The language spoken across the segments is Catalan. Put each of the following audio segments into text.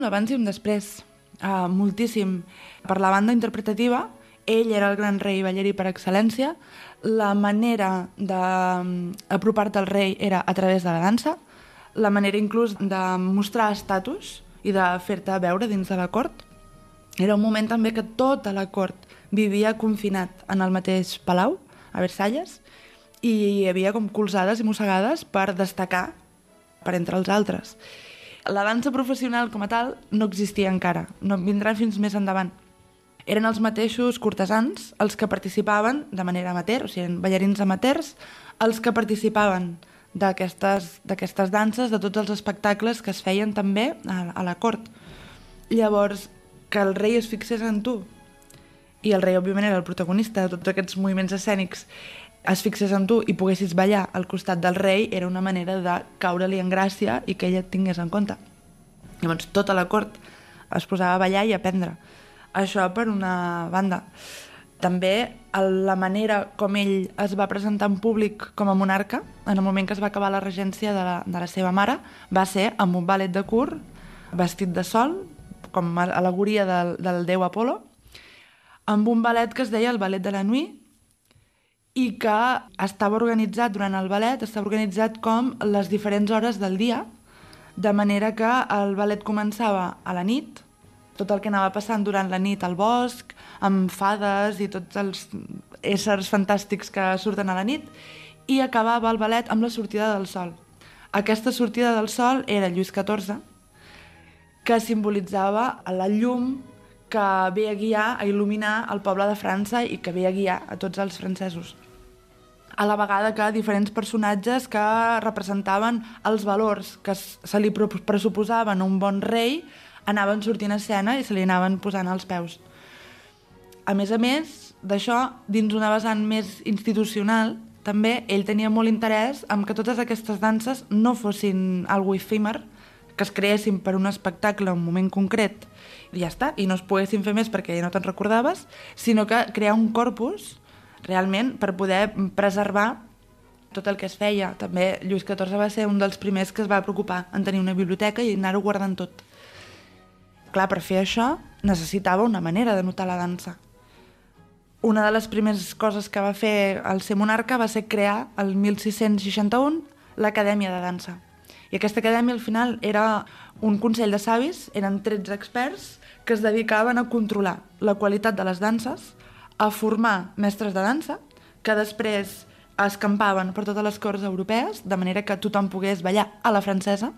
Un abans i un després, moltíssim. Per la banda interpretativa, ell era el gran rei ballarí per excel·lència, la manera d'apropar-te al rei era a través de la dansa, la manera inclús de mostrar estatus i de fer-te veure dins de la cort. Era un moment també que tota la cort vivia confinat en el mateix palau, a Versalles, i hi havia com colzades i mossegades per destacar per entre els altres. La dansa professional com a tal no existia encara, no vindrà fins més endavant. Eren els mateixos cortesans els que participaven de manera amateur, o sigui, ballarins amateurs, els que participaven d'aquestes danses, de tots els espectacles que es feien també a la cort. Llavors, que el rei es fixés en tu, i el rei òbviament era el protagonista de tots aquests moviments escènics, es fixés en tu i poguessis ballar al costat del rei, era una manera de caure-li en gràcia i que ella et tingués en compte. Llavors, tota la cort es posava a ballar i a aprendre. Això per una banda. També la manera com ell es va presentar en públic com a monarca, en el moment que es va acabar la regència de la seva mare, va ser amb un ballet de curt, vestit de sol, com a al·legoria del déu Apolo, amb un ballet que es deia el ballet de la nuit, i que estava organitzat durant el ballet, estava organitzat com les diferents hores del dia, de manera que el ballet començava a la nit, tot el que anava passant durant la nit al bosc, amb fades i tots els éssers fantàstics que surten a la nit, i acabava el ballet amb la sortida del sol. Aquesta sortida del sol era Lluís XIV, que simbolitzava la llum que ve a guiar, a il·luminar el poble de França i que ve a guiar a tots els francesos. A la vegada que diferents personatges que representaven els valors que se li pressuposaven a un bon rei anaven sortint a escena i se li anaven posant als peus. A més d'això, dins una vessant més institucional, també ell tenia molt interès en que totes aquestes danses no fossin algo efímer, que es creessin per un espectacle en un moment concret i ja està, i no es poguessin fer més perquè ja no te'n recordaves, sinó que crear un corpus realment per poder preservar tot el que es feia. També Lluís XIV va ser un dels primers que es va preocupar en tenir una biblioteca i anar-ho guardant tot. Clar, per fer això necessitava una manera de notar la dansa. Una de les primeres coses que va fer el ser monarca va ser crear, el 1661, l'Acadèmia de Dansa. I aquesta acadèmia al final era un consell de savis, eren 13 experts que es dedicaven a controlar la qualitat de les danses, a formar mestres de dansa, que després es campaven per totes les corts europees, de manera que tothom pogués ballar a la francesa,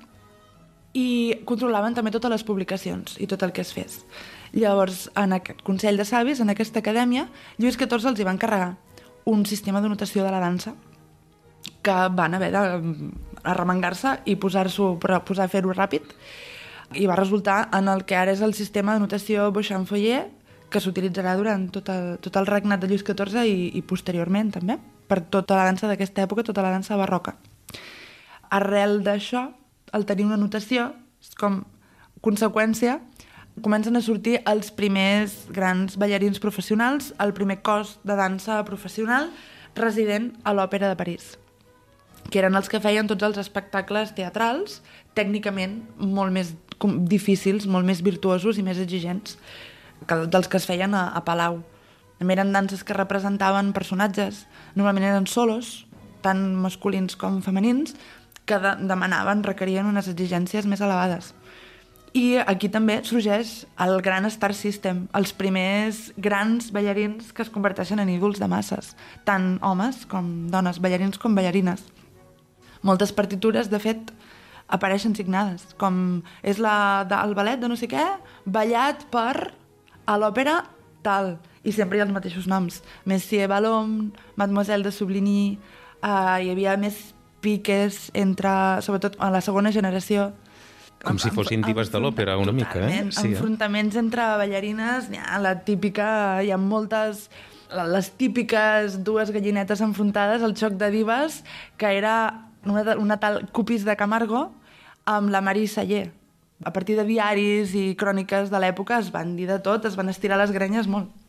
i controlaven també totes les publicacions i tot el que es fes. Llavors, en aquest Consell de Savis, en aquesta acadèmia, Lluís XIV els hi va encarregar un sistema de notació de la dansa que van haver d'arremangar-se i posar a fer-ho ràpid, i va resultar en el que ara és el sistema de notació Beauchamp-Fourier, que s'utilitzarà durant tot el regnat de Lluís XIV i posteriorment també, per tota la dansa d'aquesta època, tota la dansa barroca. Arrel d'això, al tenir una notació, com conseqüència, comencen a sortir els primers grans ballarins professionals, el primer cos de dansa professional resident a l'Òpera de París, que eren els que feien tots els espectacles teatrals, tècnicament molt més difícils, molt més virtuosos i més exigents dels que es feien a Palau. Eren danses que representaven personatges, normalment eren solos, tant masculins com femenins, que requerien unes exigències més elevades. I aquí també sorgeix el gran Star System, els primers grans ballarins que es converteixen en ídols de masses, tant homes com dones, ballarins com ballarines. Moltes partitures, de fet, apareixen signades, com és el ballet de no sé què, ballat per a l'òpera tal, i sempre hi ha els mateixos noms. Messier Ballon, Mademoiselle de Soubligny, hi havia més piques entre, sobretot a la segona generació. Com si fossin divas de l'òpera, una mica, eh? Sí, enfrontaments entre ballarines, hi ha moltes, les típiques dues gallinetes enfrontades, el xoc de divas, que era una tal Cupis de Camargo amb la Marie Saller. A partir de diaris i cròniques de l'època es van dir de tot, es van estirar les grenyes molt.